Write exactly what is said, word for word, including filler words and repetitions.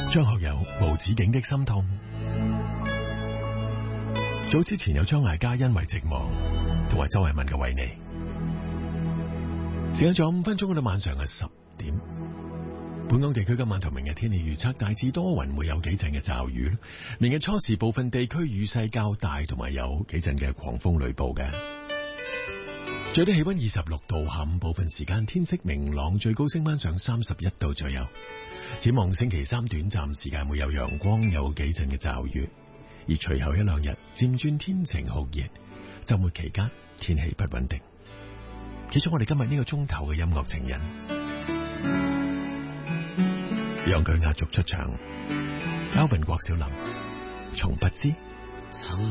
張學友無止境的心痛。早之前有張艾嘉因為寂寞，同埋周慧敏嘅為你。時間仲有五分鐘到晚上嘅十點。本港地區今晚同明日天氣預測大致多雲，會有幾陣嘅驟雨。明日初時部分地區雨勢較大，同埋有幾陣嘅狂風雷暴嘅。最低氣溫二十六度，下午部分時間天色明朗，最高升翻上三十一度左右。展望星期三短暫時間會有陽光，有幾陣嘅驟雨，而隨後一兩日漸轉天晴酷熱。周末期間天氣不穩定。結束我哋今日呢個鐘頭嘅音樂情人，讓佢壓軸出場。Alvin 郭小霖，從不知。